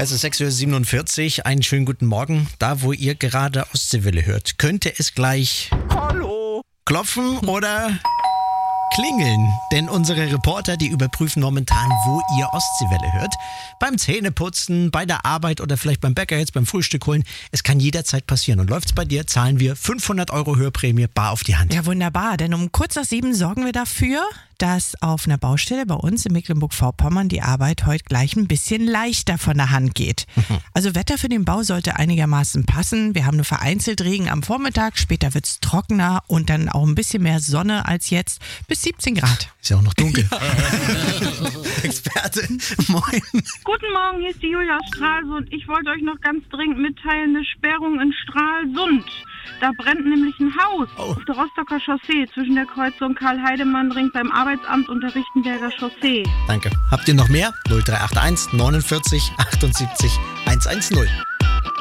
Es ist 6:47 Uhr. Einen schönen guten Morgen. Da, wo ihr gerade Ostseewelle hört, könnte es gleich Hallo. klopfen oder klingeln. Denn unsere Reporter, die überprüfen momentan, wo ihr Ostseewelle hört. Beim Zähneputzen, bei der Arbeit oder vielleicht beim Bäcker jetzt beim Frühstück holen. Es kann jederzeit passieren. Und läuft's bei dir, zahlen wir 500 € Hörprämie bar auf die Hand. Ja, wunderbar. Denn um kurz nach 7 sorgen wir dafür, dass auf einer Baustelle bei uns in Mecklenburg-Vorpommern die Arbeit heute gleich ein bisschen leichter von der Hand geht. Also Wetter für den Bau sollte einigermaßen passen. Wir haben nur vereinzelt Regen am Vormittag, später wird's trockener und dann auch ein bisschen mehr Sonne als jetzt, bis 17 Grad. Ist ja auch noch dunkel. Experte, moin. Guten Morgen, hier ist die Julia aus Stralsund. Ich wollte euch noch ganz dringend mitteilen, eine Sperrung in Stralsund. Da brennt nämlich ein Haus auf der Rostocker Chaussee zwischen der Kreuzung Karl-Heidemann-Ring beim Arbeitsamt und der Richtenberger Chaussee. Danke. Habt ihr noch mehr? 0381 49 78 110.